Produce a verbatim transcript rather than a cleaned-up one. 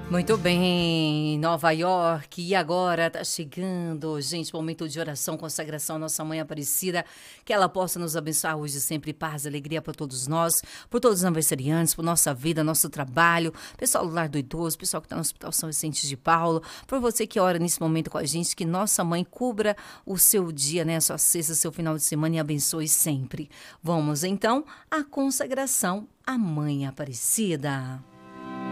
Muito bem, Nova York, e agora tá chegando, gente, momento de oração, consagração à nossa Mãe Aparecida, que ela possa nos abençoar hoje sempre, paz, alegria para todos nós, por todos os aniversariantes, por nossa vida, nosso trabalho, pessoal do Lar do Idoso, pessoal que está no Hospital São Vicente de Paulo, por você que ora nesse momento com a gente, que nossa Mãe cubra o seu dia, né, a sua sexta, seu final de semana e abençoe sempre. Vamos então à consagração à Mãe Aparecida.